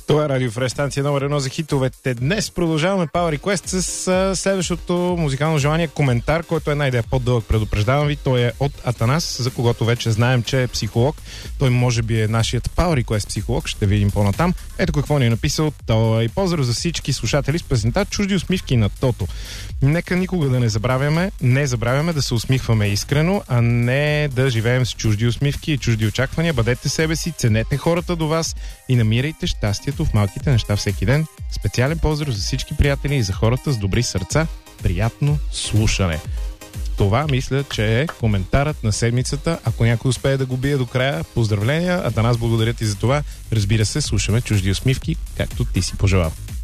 Това е Радио Фреш, станция номер 1 за хитовете. Днес продължаваме Power Request с следващото музикално желание коментар, който една идея по-дълъг, предупреждавам ви. Той е от Атанас, за когото вече знаем, че е психолог. Той може би е нашият Power Request психолог, ще видим по-натам. Ето какво ни е написал той. И поздрав за всички слушатели с песента "Чужди усмивки" на Тото. Нека никога да не забравяме да се усмихваме искрено, а не да живеем с чужди усмивки и чужди очаквания. Бъдете себе си, ценете хората до вас и намирайте щастието в малките неща всеки ден. Специален поздрав за всички приятели и за хората с добри сърца. Приятно слушане. Това мисля, че е коментарът на седмицата. Ако някой успее да го бие до края, поздравления. Атанас, благодаря ти за това. Разбира се, слушаме "Чужди усмивки", както ти си пожелал.